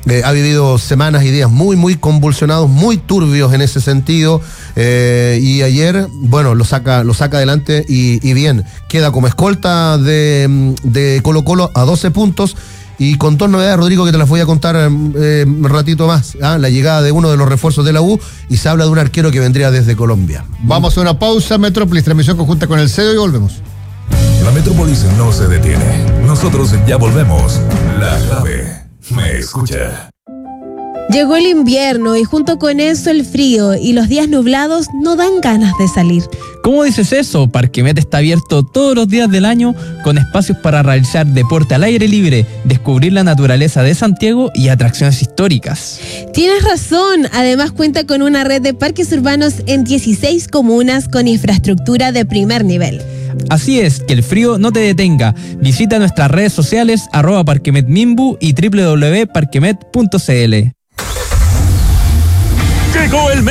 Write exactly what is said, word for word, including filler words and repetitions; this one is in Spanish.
eh, ha vivido semanas y días muy, muy convulsionados, muy turbios en ese sentido, eh, y ayer, bueno, lo saca, lo saca adelante y, y bien, queda como escolta de, de Colo Colo a doce puntos. Y con dos novedades, Rodrigo, que te las voy a contar eh, un ratito más. ¿ah? La llegada de uno de los refuerzos de la U y se habla de un arquero que vendría desde Colombia. Vamos a una pausa, Metrópolis, transmisión conjunta con el C E O y volvemos. La Metrópolis no se detiene. Nosotros ya volvemos. La clave me escucha. Llegó el invierno y junto con eso el frío y los días nublados no dan ganas de salir. ¿Cómo dices eso? Parquemet está abierto todos los días del año con espacios para realizar deporte al aire libre, descubrir la naturaleza de Santiago y atracciones históricas. Tienes razón, además cuenta con una red de parques urbanos en dieciséis comunas con infraestructura de primer nivel. Así es, que el frío no te detenga. Visita nuestras redes sociales arroba parquemetmimbu y doble u doble u doble u punto parquemet punto c l. Llegó el